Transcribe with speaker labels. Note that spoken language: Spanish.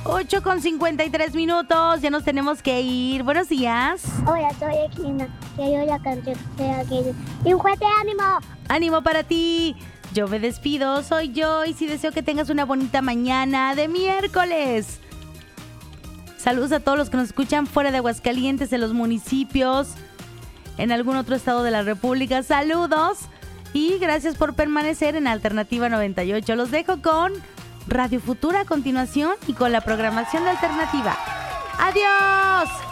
Speaker 1: 8:53. Ya nos tenemos que ir. Buenos días.
Speaker 2: Hola, soy Equina. Quiero la canción de aquel. ¡Y un fuerte ánimo!
Speaker 1: ¡Ánimo para ti! Yo me despido, soy Joyce y deseo que tengas una bonita mañana de miércoles. Saludos a todos los que nos escuchan fuera de Aguascalientes, en los municipios, en algún otro estado de la República. Saludos y gracias por permanecer en Alternativa 98. Los dejo con Radio Futura a continuación y con la programación de Alternativa. ¡Adiós!